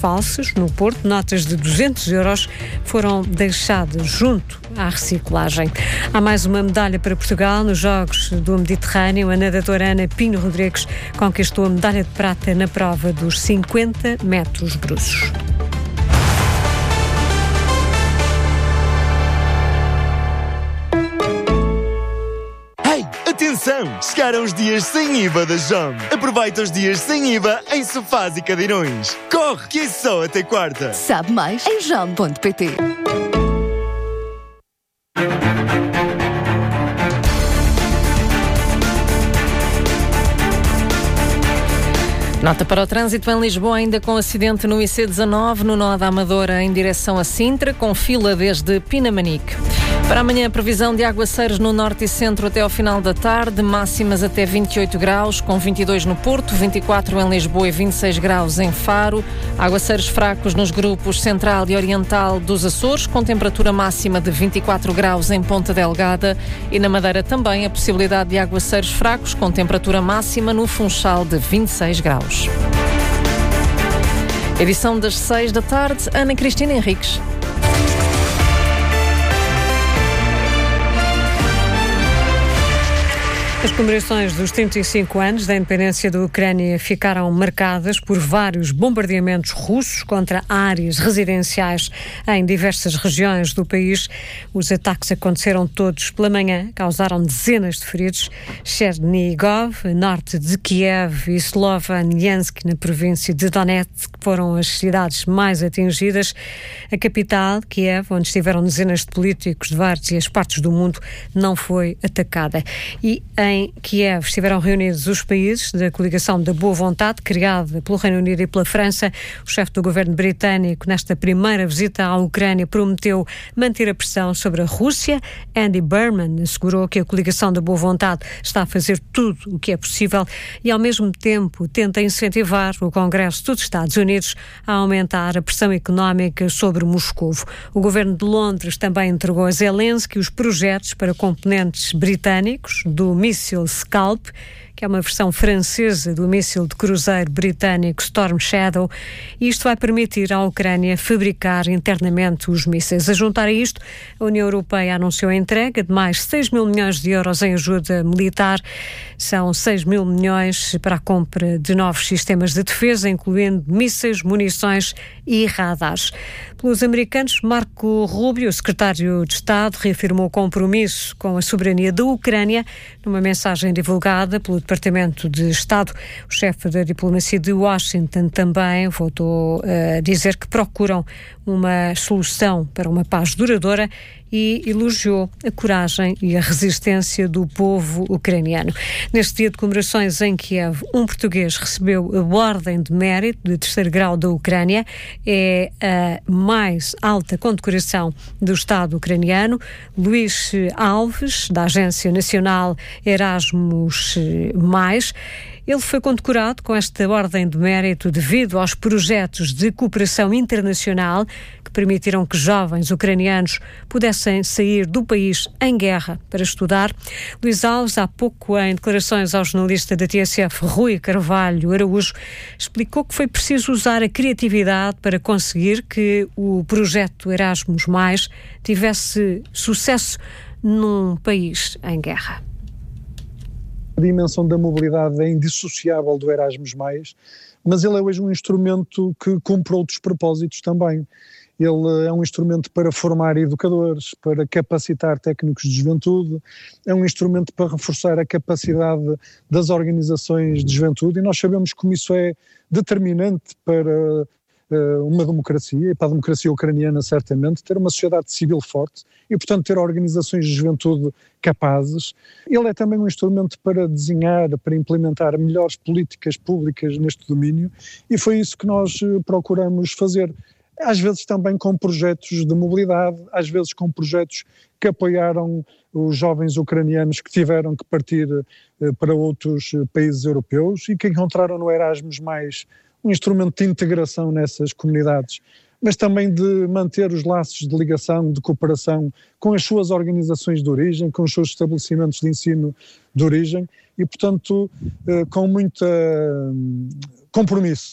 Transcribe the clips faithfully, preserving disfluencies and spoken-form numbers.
falsas no Porto. Notas de duzentos euros foram deixadas junto à reciclagem. Há mais uma medalha para Portugal nos Jogos do Mediterrâneo. A nadadora Ana Pinho Rodrigues conquistou a medalha de prata na prova dos cinquenta metros bruços. Atenção! Chegaram os dias sem I V A da Jom. Aproveita os dias sem I V A em sofás e cadeirões. Corre, que é só até quarta. Sabe mais em jom ponto pt. Nota para o trânsito em Lisboa, ainda com acidente no I C dezanove, no nó da Amadora, em direção a Sintra, com fila desde Pinamanique. Para amanhã, a previsão de aguaceiros no norte e centro até ao final da tarde, máximas até vinte e oito graus, com vinte e dois no Porto, vinte e quatro em Lisboa e vinte e seis graus em Faro. Aguaceiros fracos nos grupos central e oriental dos Açores, com temperatura máxima de vinte e quatro graus em Ponta Delgada. E na Madeira também a possibilidade de aguaceiros fracos, com temperatura máxima no Funchal de vinte e seis graus. Edição das seis da tarde, Ana Cristina Henriques. As comemorações dos trinta e cinco anos da independência da Ucrânia ficaram marcadas por vários bombardeamentos russos contra áreas residenciais em diversas regiões do país. Os ataques aconteceram todos pela manhã, causaram dezenas de feridos. Chernigov, norte de Kiev, e Sloviansk, na província de Donetsk, foram as cidades mais atingidas. A capital, Kiev, onde estiveram dezenas de políticos de várias partes do mundo, não foi atacada. E em Em Kiev estiveram reunidos os países da coligação da boa vontade, criada pelo Reino Unido e pela França. O chefe do governo britânico, nesta primeira visita à Ucrânia, prometeu manter a pressão sobre a Rússia. Andy Burnham assegurou que a coligação da boa vontade está a fazer tudo o que é possível e, ao mesmo tempo, tenta incentivar o Congresso dos Estados Unidos a aumentar a pressão económica sobre Moscovo. O governo de Londres também entregou a Zelensky os projetos para componentes britânicos do míssil Scalp, que é uma versão francesa do míssil de cruzeiro britânico Storm Shadow, e isto vai permitir à Ucrânia fabricar internamente os mísseis. A juntar a isto, a União Europeia anunciou a entrega de mais seis mil milhões de euros em ajuda militar. São seis mil milhões para a compra de novos sistemas de defesa, incluindo mísseis, munições e radares. Pelos americanos, Marco Rubio, o secretário de Estado, reafirmou o compromisso com a soberania da Ucrânia numa mensagem divulgada pelo Departamento de Estado. O chefe da diplomacia de Washington também voltou a dizer que procuram uma solução para uma paz duradoura e elogiou a coragem e a resistência do povo ucraniano. Neste dia de comemorações em Kiev, um português recebeu a Ordem de Mérito de terceiro grau da Ucrânia. É a mais alta condecoração do Estado ucraniano. Luís Alves, da Agência Nacional Erasmus mais. Ele foi condecorado com esta Ordem de Mérito devido aos projetos de cooperação internacional que permitiram que jovens ucranianos pudessem sair do país em guerra para estudar. Luís Alves, há pouco, em declarações ao jornalista da T S F, Rui Carvalho Araújo, explicou que foi preciso usar a criatividade para conseguir que o projeto Erasmus mais tivesse sucesso num país em guerra. A dimensão da mobilidade é indissociável do Erasmus mais, mas ele é hoje um instrumento que cumpre outros propósitos também. Ele é um instrumento para formar educadores, para capacitar técnicos de juventude, é um instrumento para reforçar a capacidade das organizações de juventude, e nós sabemos como isso é determinante para uma democracia, e para a democracia ucraniana certamente, ter uma sociedade civil forte e, portanto, ter organizações de juventude capazes. Ele é também um instrumento para desenhar, para implementar melhores políticas públicas neste domínio, e foi isso que nós procuramos fazer. Às vezes também com projetos de mobilidade, às vezes com projetos que apoiaram os jovens ucranianos que tiveram que partir para outros países europeus e que encontraram no Erasmus mais um instrumento de integração nessas comunidades, mas também de manter os laços de ligação, de cooperação com as suas organizações de origem, com os seus estabelecimentos de ensino de origem e, portanto, com muito compromisso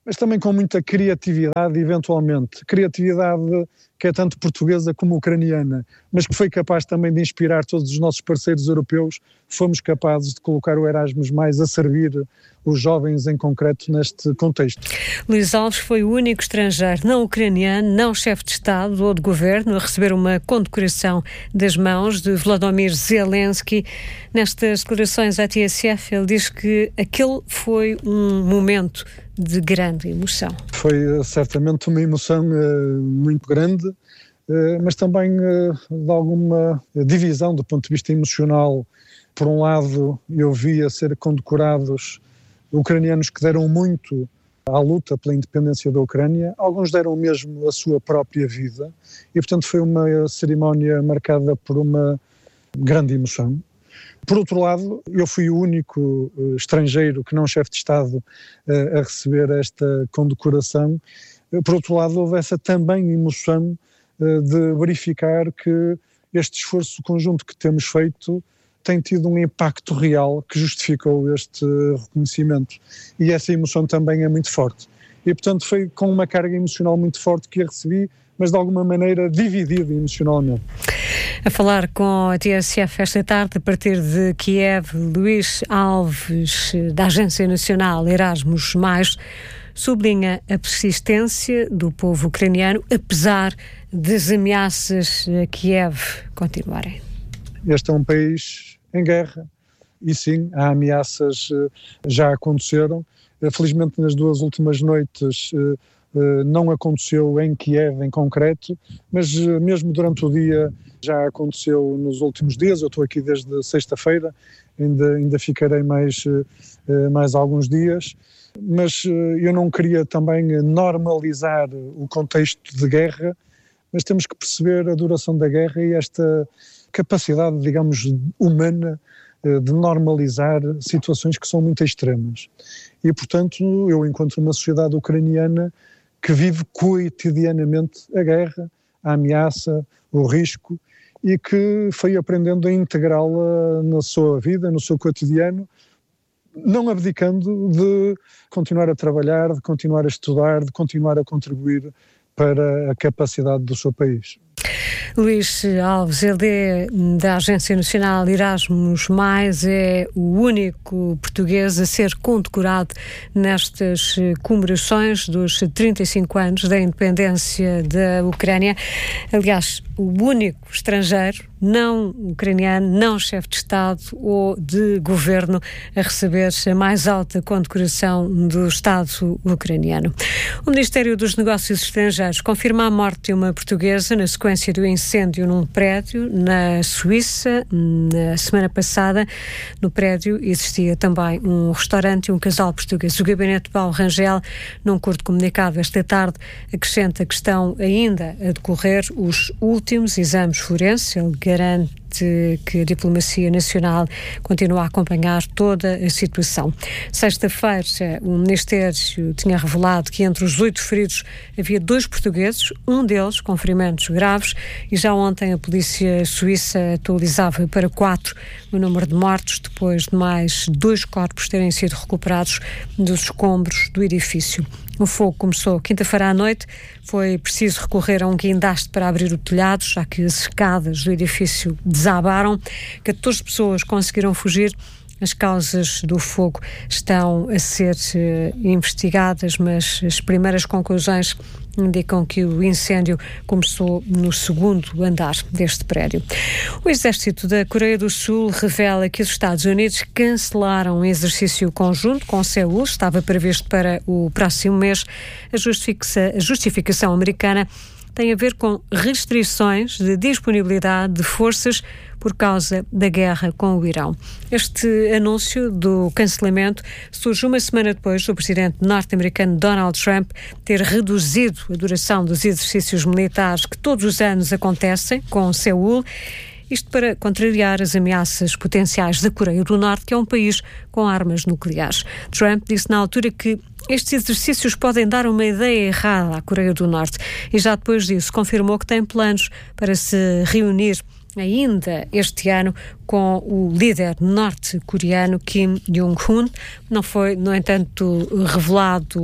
mas também com muita criatividade, eventualmente. Criatividade que é tanto portuguesa como ucraniana, mas que foi capaz também de inspirar todos os nossos parceiros europeus. Fomos capazes de colocar o Erasmus mais a servir os jovens em concreto neste contexto. Luís Alves foi o único estrangeiro não ucraniano, não chefe de Estado ou de Governo, a receber uma condecoração das mãos de Volodymyr Zelensky. Nestas declarações à T S F, ele diz que aquele foi um momento de grande emoção. Foi certamente uma emoção uh, muito grande, uh, mas também uh, de alguma divisão do ponto de vista emocional. Por um lado, eu via ser condecorados ucranianos que deram muito à luta pela independência da Ucrânia, alguns deram mesmo a sua própria vida, e portanto foi uma cerimónia marcada por uma grande emoção. Por outro lado, eu fui o único uh, estrangeiro que não chefe de Estado uh, a receber esta condecoração. Uh, por outro lado, houve essa também emoção uh, de verificar que este esforço conjunto que temos feito tem tido um impacto real que justificou este reconhecimento. E essa emoção também é muito forte. E, portanto, foi com uma carga emocional muito forte que a recebi, mas de alguma maneira dividida emocionalmente. A falar com a T S F esta tarde, a partir de Kiev, Luís Alves, da Agência Nacional Erasmus+, sublinha a persistência do povo ucraniano, apesar das ameaças a Kiev continuarem. Este é um país em guerra e sim, há ameaças, já aconteceram. Felizmente nas duas últimas noites não aconteceu em Kiev em concreto, mas mesmo durante o dia já aconteceu nos últimos dias. Eu estou aqui desde sexta-feira, ainda, ainda ficarei mais, mais alguns dias, mas eu não queria também normalizar o contexto de guerra, mas temos que perceber a duração da guerra e esta capacidade, digamos, humana de normalizar situações que são muito extremas. E, portanto, eu encontro uma sociedade ucraniana que vive cotidianamente a guerra, a ameaça, o risco, e que foi aprendendo a integrá-la na sua vida, no seu cotidiano, não abdicando de continuar a trabalhar, de continuar a estudar, de continuar a contribuir para a capacidade do seu país. Luís Alves, ele é da Agência Nacional Erasmus+, é o único português a ser condecorado nestas comemorações dos trinta e cinco anos da independência da Ucrânia. Aliás, o único estrangeiro, não ucraniano, não chefe de Estado ou de governo, a receber a mais alta condecoração do Estado ucraniano. O Ministério dos Negócios Estrangeiros confirma a morte de uma portuguesa na sequência do incêndio num prédio na Suíça na semana passada. No prédio existia também um restaurante e um casal português. O gabinete de Paulo Rangel, num curto comunicado esta tarde, acrescenta que estão ainda a decorrer os últimos exames forenses. Ele garante que a diplomacia nacional continua a acompanhar toda a situação. Sexta-feira, o Ministério tinha revelado que entre os oito feridos havia dois portugueses, um deles com ferimentos graves, e já ontem a polícia suíça atualizava para quatro o número de mortos, depois de mais dois corpos terem sido recuperados dos escombros do edifício. O fogo começou quinta-feira à noite, foi preciso recorrer a um guindaste para abrir o telhado, já que as escadas do edifício desabaram. catorze pessoas conseguiram fugir. As causas do fogo estão a ser uh, investigadas, mas as primeiras conclusões indicam que o incêndio começou no segundo andar deste prédio. O Exército da Coreia do Sul revela que os Estados Unidos cancelaram um exercício conjunto com Seul, estava previsto para o próximo mês. A, justifica- a justificação americana tem a ver com restrições de disponibilidade de forças por causa da guerra com o Irão. Este anúncio do cancelamento surge uma semana depois do presidente norte-americano Donald Trump ter reduzido a duração dos exercícios militares que todos os anos acontecem com Seul, isto para contrariar as ameaças potenciais da Coreia do Norte, que é um país com armas nucleares. Trump disse na altura que estes exercícios podem dar uma ideia errada à Coreia do Norte e já depois disso confirmou que tem planos para se reunir ainda este ano com o líder norte-coreano Kim Jong-un. Não foi, no entanto, revelado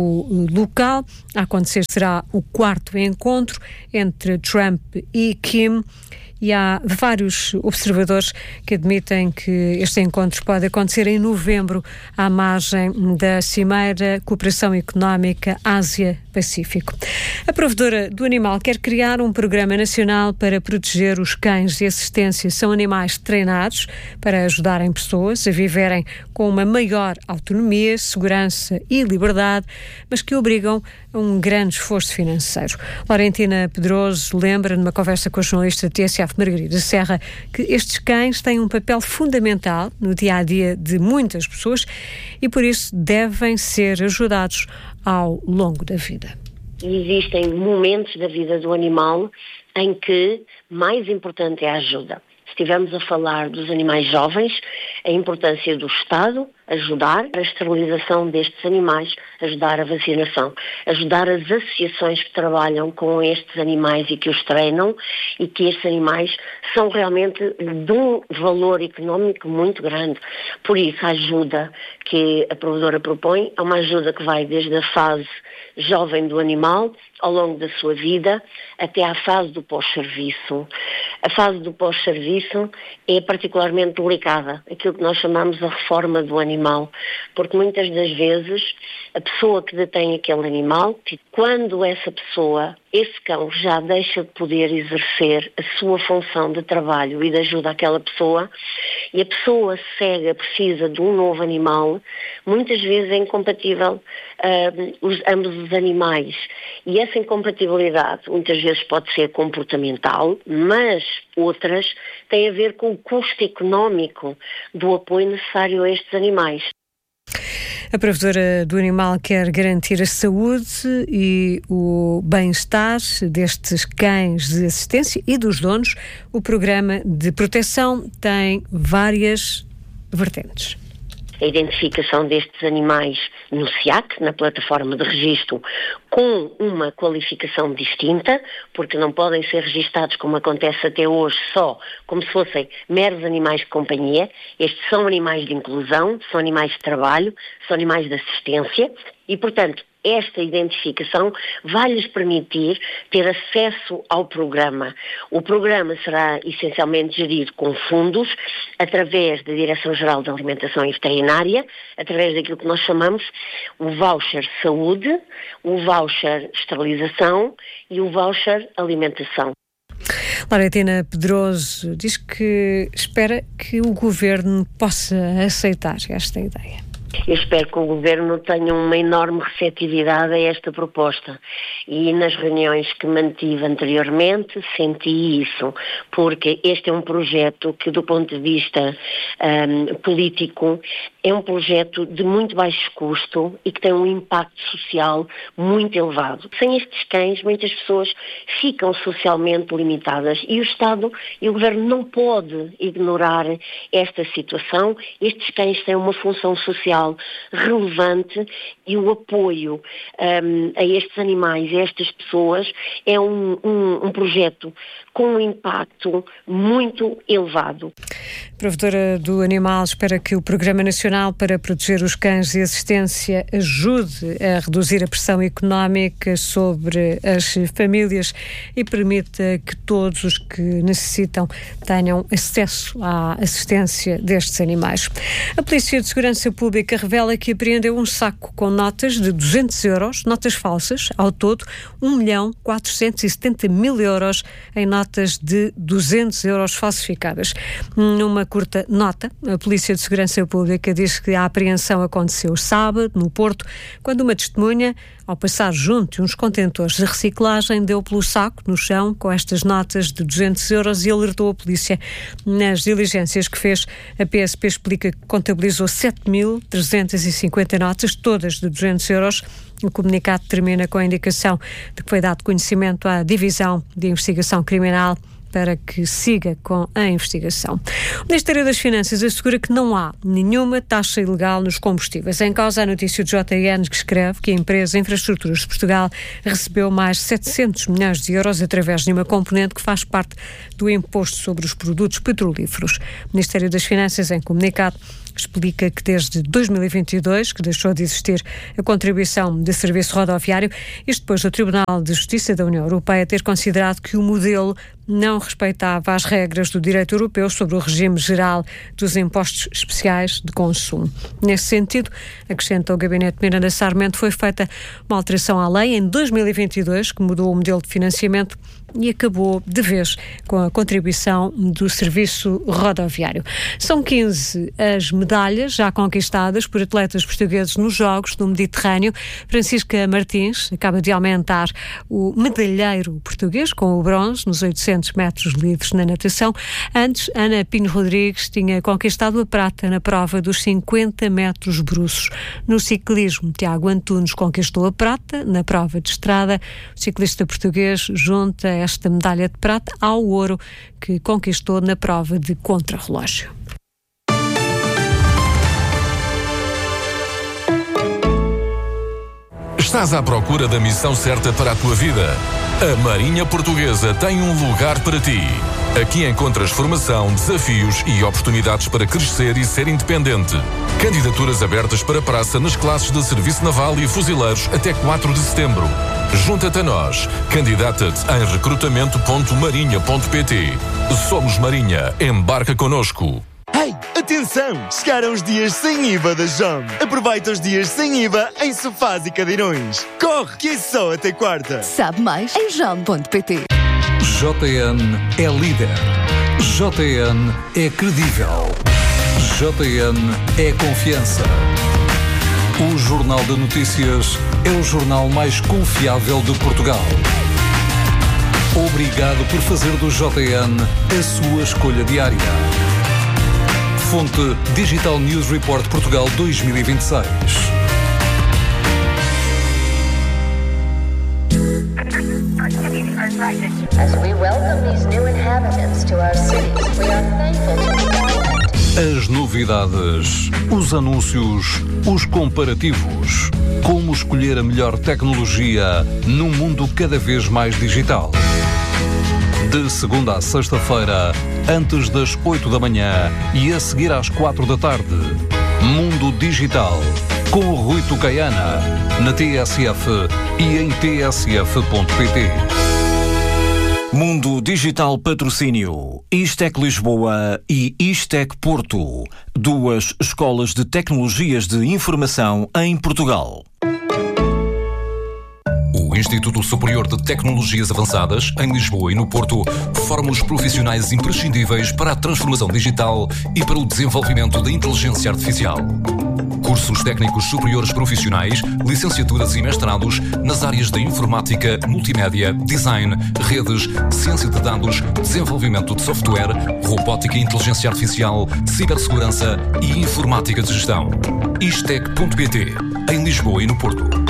o local. A acontecer será o quarto encontro entre Trump e Kim. E há vários observadores que admitem que este encontro pode acontecer em novembro, à margem da Cimeira Cooperação Económica Ásia-Pacífico. A provedora do animal quer criar um programa nacional para proteger os cães de assistência. São animais treinados para ajudarem pessoas a viverem com uma maior autonomia, segurança e liberdade, mas que obrigam a um grande esforço financeiro. Laurentina Pedroso lembra, numa conversa com a jornalista T S F Margarida Serra, que estes cães têm um papel fundamental no dia-a-dia de muitas pessoas e, por isso, devem ser ajudados ao longo da vida. Existem momentos da vida do animal em que mais importante é a ajuda. Se estivermos a falar dos animais jovens, a importância do Estado ajudar a esterilização destes animais, ajudar a vacinação, ajudar as associações que trabalham com estes animais e que os treinam, e que estes animais são realmente de um valor económico muito grande. Por isso, a ajuda que a provedora propõe é uma ajuda que vai desde a fase jovem do animal, ao longo da sua vida, até à fase do pós-serviço. A fase do pós-serviço é particularmente delicada, aquilo que nós chamamos de reforma do animal, porque muitas das vezes a pessoa que detém aquele animal, quando essa pessoa, esse cão, já deixa de poder exercer a sua função de trabalho e de ajuda àquela pessoa, e a pessoa cega precisa de um novo animal, muitas vezes é incompatível uh, os, ambos os animais. E essa incompatibilidade muitas vezes pode ser comportamental, mas outras têm a ver com o custo económico do apoio necessário a estes animais. A provedora do animal quer garantir a saúde e o bem-estar destes cães de assistência e dos donos. O programa de proteção tem várias vertentes. A identificação destes animais no S I A C, na plataforma de registro, com uma qualificação distinta, porque não podem ser registados, como acontece até hoje, só como se fossem meros animais de companhia. Estes são animais de inclusão, são animais de trabalho, são animais de assistência e, portanto, esta identificação vai-lhes permitir ter acesso ao programa. O programa será essencialmente gerido com fundos, através da Direção-Geral de Alimentação e Veterinária, através daquilo que nós chamamos o voucher saúde, o voucher esterilização e o voucher alimentação. Laurentina Pedroso diz que espera que o Governo possa aceitar esta ideia. Eu espero que o Governo tenha uma enorme receptividade a esta proposta e nas reuniões que mantive anteriormente senti isso, porque este é um projeto que, do ponto de vista um, político, é um projeto de muito baixo custo e que tem um impacto social muito elevado. Sem estes cães, muitas pessoas ficam socialmente limitadas e o Estado e o Governo não pode ignorar esta situação. Estes cães têm uma função social relevante e o apoio um, a estes animais, a estas pessoas, é um, um, um projeto com um impacto muito elevado. A provedora do animal espera que o Programa Nacional para Proteger os Cães de Assistência ajude a reduzir a pressão económica sobre as famílias e permita que todos os que necessitam tenham acesso à assistência destes animais. A Polícia de Segurança Pública revela que apreendeu um saco com notas de duzentos euros, notas falsas, ao todo um milhão quatrocentos e setenta mil euros em notas de duzentos euros falsificadas. Numa curta nota, a Polícia de Segurança Pública diz que a apreensão aconteceu sábado, no Porto, quando uma testemunha, ao passar junto de uns contentores de reciclagem, deu pelo saco no chão com estas notas de duzentos euros e alertou a polícia. Nas diligências que fez, a P S P explica que contabilizou sete mil trezentas e cinquenta notas, todas de duzentos euros. O comunicado termina com a indicação de que foi dado conhecimento à Divisão de Investigação Criminal para que siga com a investigação. O Ministério das Finanças assegura que não há nenhuma taxa ilegal nos combustíveis. Em causa a notícia do J N, que escreve que a empresa Infraestruturas de Portugal recebeu mais setecentos milhões de euros através de uma componente que faz parte do imposto sobre os produtos petrolíferos. O Ministério das Finanças, em comunicado, explica que desde dois mil e vinte e dois, que deixou de existir a contribuição de serviço rodoviário, isto depois do Tribunal de Justiça da União Europeia ter considerado que o modelo não respeitava as regras do direito europeu sobre o regime geral dos impostos especiais de consumo. Nesse sentido, acrescenta o Gabinete de Miranda Sarmento, foi feita uma alteração à lei em dois mil e vinte e dois que mudou o modelo de financiamento e acabou de vez com a contribuição do serviço rodoviário. São quinze as medalhas já conquistadas por atletas portugueses nos Jogos do Mediterrâneo. Francisca Martins acaba de aumentar o medalheiro português com o bronze nos oitocentos metros livres na natação. Antes, Ana Pinho Rodrigues tinha conquistado a prata na prova dos cinquenta metros bruços. No ciclismo, Tiago Antunes conquistou a prata na prova de estrada. O ciclista português junta esta medalha de prata ao ouro que conquistou na prova de contrarrelógio. Estás à procura da missão certa para a tua vida? A Marinha Portuguesa tem um lugar para ti. Aqui encontras formação, desafios e oportunidades para crescer e ser independente. Candidaturas abertas para praça nas classes de Serviço Naval e Fuzileiros até quatro de setembro. Junta-te a nós. Candidata-te em recrutamento ponto marinha ponto pt. Somos Marinha. Embarca connosco. Hey, atenção! Chegaram os dias sem I V A da Jom. Aproveita os dias sem I V A em sofás e cadeirões. Corre, que é só até quarta. Sabe mais em jom ponto pt. J N é líder. J N é credível. J N é confiança. O Jornal de Notícias é o jornal mais confiável de Portugal. Obrigado por fazer do J N a sua escolha diária. Fonte Digital News Report Portugal dois mil e vinte e seis. As we welcome these new inhabitants to our cities, we are thankful to As novidades, os anúncios, os comparativos. Como escolher a melhor tecnologia num mundo cada vez mais digital. De segunda a sexta-feira, antes das oito da manhã e a seguir às quatro da tarde. Mundo Digital, com o Rui Tucaiana, na T S F e em t s f ponto p t. Mundo Digital Patrocínio, Istec Lisboa e Istec Porto, duas escolas de tecnologias de informação em Portugal. O Instituto Superior de Tecnologias Avançadas, em Lisboa e no Porto, forma os profissionais imprescindíveis para a transformação digital e para o desenvolvimento da inteligência artificial. Cursos técnicos superiores profissionais, licenciaturas e mestrados nas áreas da informática, multimédia, design, redes, ciência de dados, desenvolvimento de software, robótica e inteligência artificial, cibersegurança e informática de gestão. Istec ponto pt, em Lisboa e no Porto.